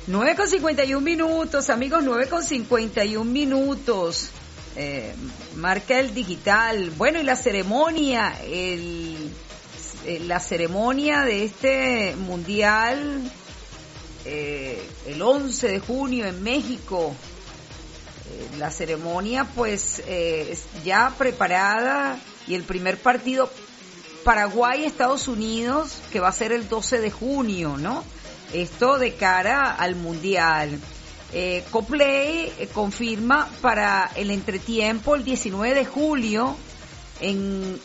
9:51 amigos, 9:51. Marca el digital. Bueno, y la ceremonia, la ceremonia de este mundial, el 11 de junio en México. La ceremonia pues ya preparada, y el primer partido Paraguay-Estados Unidos, que va a ser el 12 de junio, ¿no? Esto de cara al mundial. Copley confirma para el entretiempo el 19 de julio en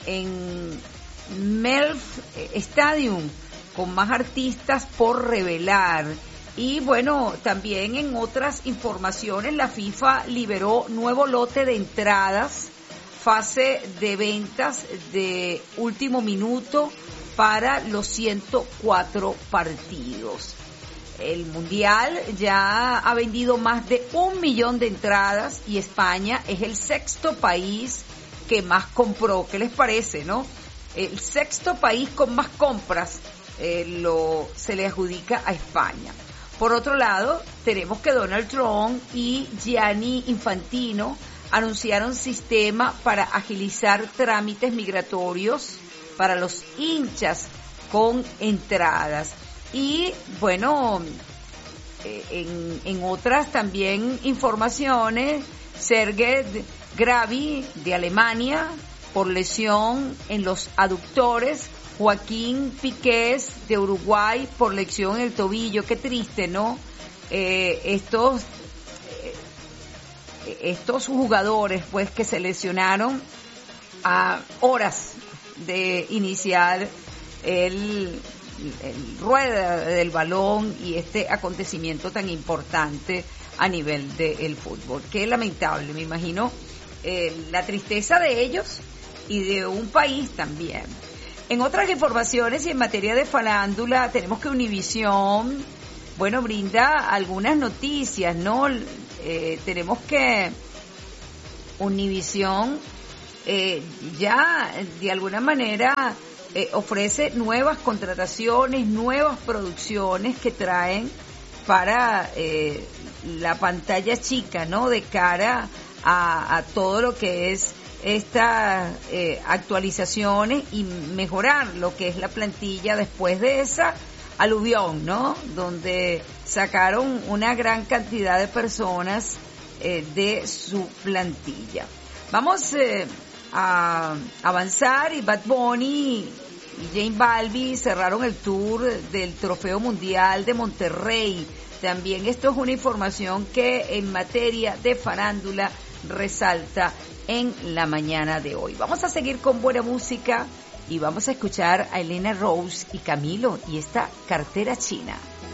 Melf Stadium, con más artistas por revelar. Y bueno, también en otras informaciones, la FIFA liberó nuevo lote de entradas, fase de ventas de último minuto para los 104 partidos. El Mundial ya ha vendido más de 1 millón de entradas y España es el sexto país que más compró. ¿Qué les parece, no? El sexto país con más compras se le adjudica a España. Por otro lado, tenemos que Donald Trump y Gianni Infantino anunciaron sistema para agilizar trámites migratorios para los hinchas con entradas. Y bueno, en otras también informaciones, Sergei Gravi de Alemania por lesión en los aductores, Joaquín Piqués de Uruguay por lesión en el tobillo. Qué triste, ¿no? Estos jugadores pues que se lesionaron a horas de iniciar el rueda del balón y este acontecimiento tan importante a nivel del fútbol. Qué lamentable, me imagino la tristeza de ellos y de un país también. En otras informaciones y en materia de farándula, tenemos que Univisión, bueno, brinda algunas noticias, ¿no? Tenemos que Univisión ya de alguna manera ofrece nuevas contrataciones, nuevas producciones que traen para la pantalla chica, ¿no? De cara a todo lo que es estas actualizaciones y mejorar lo que es la plantilla después de esa aluvión, ¿no? Donde sacaron una gran cantidad de personas de su plantilla. Vamos a avanzar, y Bad Bunny y J Balvin cerraron el tour del Trofeo Mundial de Monterrey. También esto es una información que en materia de farándula resalta en la mañana de hoy. Vamos a seguir con buena música y vamos a escuchar a Elena Rose y Camilo y esta cartera china.